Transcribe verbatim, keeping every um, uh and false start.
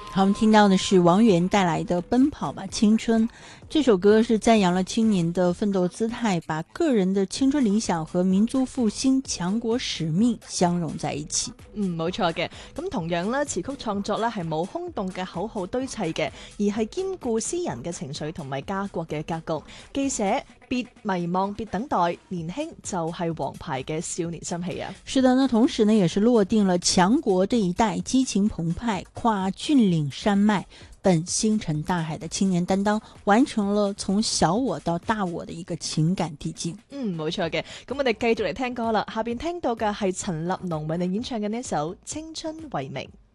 好，我们听到的是王源带来的《奔跑吧青春》。这首歌是赞扬了青年的奮鬥姿態，把個人的青春理想和民族復興強國使命相融在一起。 嗯，冇錯嘅。咁同樣咧，詞曲創作咧係冇空洞嘅口號堆砌嘅，而係兼顧詩人嘅情緒同埋家國嘅格局。記寫別迷茫，別等待，年輕就係王牌嘅少年心氣啊！ 是的，那同時呢，也是落定了強國這一代激情澎湃、跨峻嶺山脈、奔星辰大海的青年擔當，完成了從小我到大我的一個情感遞進。 嗯，冇錯嘅。咁我哋繼續嚟聽歌啦。下邊聽到嘅係陳立農為你演唱嘅呢一首《青春為名》。